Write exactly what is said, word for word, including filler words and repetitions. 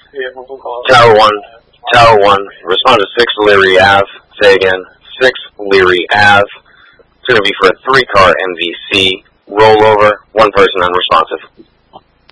Tower one, Tower one, respond to six Leary Ave. Say again, six Leary Ave. It's going to be for a three-car M V C rollover, one person unresponsive.